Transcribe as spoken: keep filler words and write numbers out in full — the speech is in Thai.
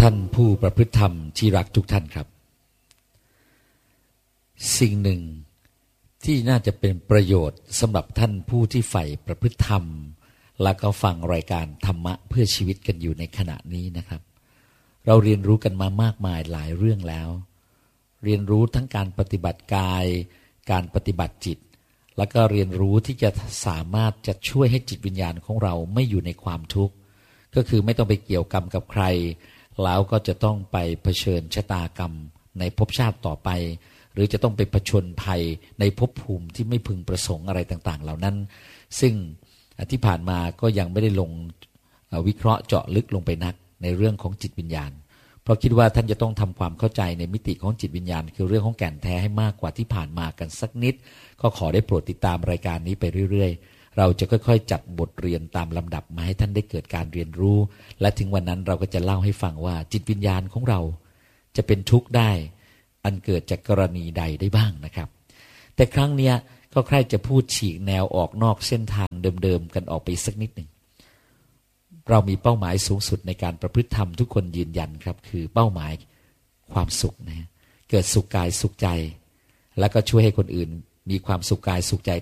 ท่านผู้ประพฤติธรรมที่รักทุกท่านครับสิ่งหนึ่งที่น่าจะเป็นประโยชน์สำหรับท่านผู้ที่ใฝ่ประพฤติธรรมแล้วก็ฟังรายการธรรมะเพื่อชีวิตกันอยู่ในขณะนี้นะครับเราเรียนรู้กันมามากมายหลายเรื่องแล้วเรียนรู้ทั้งการปฏิบัติกายการปฏิบัติจิตแล้วก็เรียนรู้ที่จะสามารถจะช่วยให้จิตวิญญาณของเราไม่อยู่ในความทุกข์ก็คือไม่ต้องไปเกี่ยวกรรมกับใครแล้วก็จะต้องไปเผชิญชะตากรรมในภพชาติต่อไปหรือจะต้องไปผจญภัยในภพภูมิที่ไม่พึงประสงค์อะไรต่างๆเหล่านั้นซึ่งที่ผ่านมาก็ยังไม่ได้ลงวิเคราะห์เจาะลึกลงไปนักในเรื่องของจิตวิญญาณเพราะคิดว่าท่านจะต้องทำความเข้าใจในมิติของจิตวิญญาณคือเรื่องของแก่นแท้ให้มากกว่าที่ผ่านมากันสักนิดก็ขอได้โปรดติดตามรายการนี้ไปเรื่อยๆเราจะค่อยๆจัดบทเรียนตามลำดับมาให้ท่านได้เกิดการเรียนรู้และถึงวันนั้นเราก็จะเล่าให้ฟังว่าจิตวิญญาณของเราจะเป็นทุกข์ได้อันเกิดจากกรณีใดได้บ้างนะครับแต่ครั้งเนี้ยก็ใคร่จะพูดฉีกแนวออกนอกเส้นทางเดิมๆกันออกไปสักนิดหนึ่งเรามีเป้าหมายสูงสุดในการประพฤติธรรมทุกคนยืนยันครับคือเป้าหมายความสุขนะเกิดสุขกายสุขใจแล้วก็ช่วยให้คนอื่นมีความสุขกายสุขใจ